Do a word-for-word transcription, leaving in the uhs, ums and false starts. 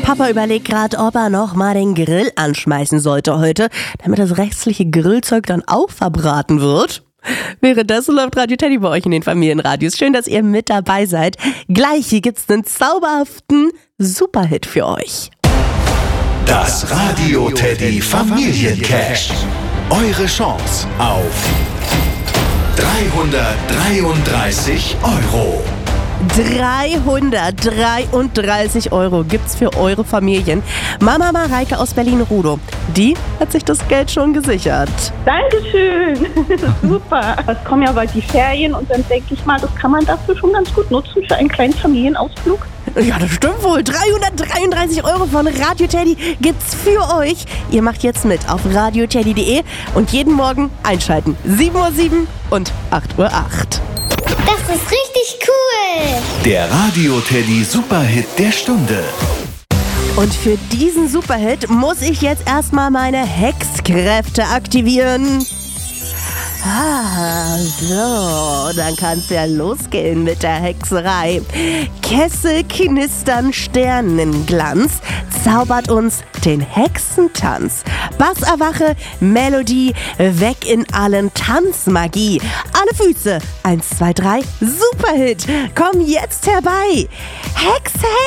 Papa überlegt gerade, ob er noch mal den Grill anschmeißen sollte heute, damit das restliche Grillzeug dann auch verbraten wird. Währenddessen läuft Radio Teddy bei euch in den Familienradios. Schön, dass ihr mit dabei seid. Gleich hier gibt's einen zauberhaften Superhit für euch. Das Radio Teddy Familiencash. Eure Chance auf dreihundertdreiunddreißig Euro. dreihundertdreiunddreißig Euro gibt's für eure Familien. Mama Mareike aus Berlin-Rudow, die hat sich das Geld schon gesichert. Dankeschön, super. Es kommen ja bald die Ferien und dann denke ich mal, das kann man dafür schon ganz gut nutzen für einen kleinen Familienausflug. Ja, das stimmt wohl. dreihundertdreiunddreißig Euro von Radio Teddy gibt's für euch. Ihr macht jetzt mit auf radio teddy punkt de und jeden Morgen einschalten. sieben Uhr sieben und acht Uhr acht. Das ist richtig cool. Der Radio Teddy Superhit der Stunde. Und für diesen Superhit muss ich jetzt erstmal meine Hexkräfte aktivieren. Ah, so, dann kann's ja losgehen mit der Hexerei. Kessel knistern Sternenglanz zaubert uns den Hexentanz. Bass erwache, Melodie, weg in allen Tanzmagie. Alle Füße, eins, zwei, drei, Superhit, komm jetzt herbei. Hex, Hex!